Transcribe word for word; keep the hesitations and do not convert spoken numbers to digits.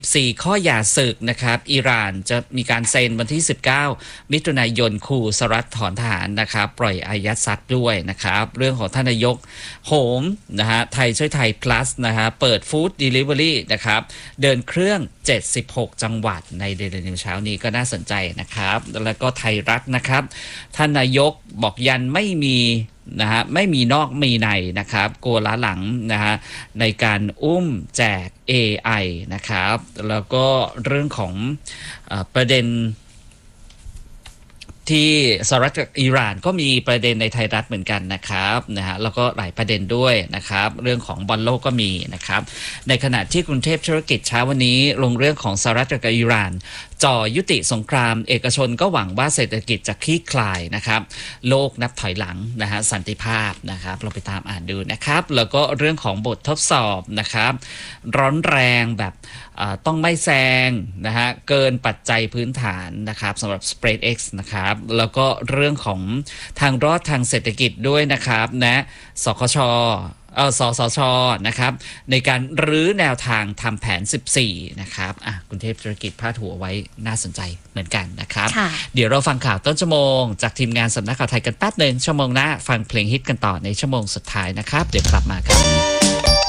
สี่ข้อหย่าศึกนะครับอิหร่านจะมีการเซ็นวันที่สิบเก้ามิถุนายนขู่สหรัฐถอนทหารนะครับปล่อยอายัดทรัพย์ด้วยนะครับเรื่องของท่านนายกโหมนะฮะไทยช่วยไทย plus นะฮะเปิดฟู้ดเดลิเวอรี่นะครับเดินเครื่องเจ็ดสิบหกจังหวัดในเดือนนิวเช้านี้ก็น่าสนใจนะครับแล้วก็ไทยรัฐนะครับท่านนายกบอกยันไม่มีนะฮะไม่มีนอกมีในนะครับกลัวล้าหลังนะฮะในการอุ้มแจก เอ ไอ นะครับแล้วก็เรื่องของเอ่อประเด็นที่สหรัฐกับอิหร่านก็มีประเด็นในไทยรัฐเหมือนกันนะครับนะฮะแล้วก็หลายประเด็นด้วยนะครับเรื่องของบอลโลกก็มีนะครับในขณะที่กรุงเทพธุรกิจเช้าวันนี้ลงเรื่องของสหรัฐกับอิหร่านจ่อยุติสงครามเอกชนก็หวังว่าเศรษฐกิจจะคลี่คลายนะครับโลกนับถอยหลังนะฮะสันติภาพนะครับเราไปตามอ่านดูนะครับแล้วก็เรื่องของบททดสอบนะครับร้อนแรงแบบต้องไม่แซงนะฮะเกินปัจจัยพื้นฐานนะครับสำหรับ SpaceX นะครับแล้วก็เรื่องของทางรอดทางเศรษฐกิจด้วยนะครับนะสคชเออสสชนะครับในการรื้อแนวทางทำแผนสิบสี่นะครับอ่ะกรุงเทพธุรกิจพาดหัวไว้น่าสนใจเหมือนกันนะครับเดี๋ยวเราฟังข่าวต้นชั่วโมงจากทีมงานสำนักข่าวไทยกันแป๊บหนึ่งชั่วโมงหน้าฟังเพลงฮิตกันต่อในชั่วโมงสุดท้ายนะครับเดี๋ยวกลับมาครับ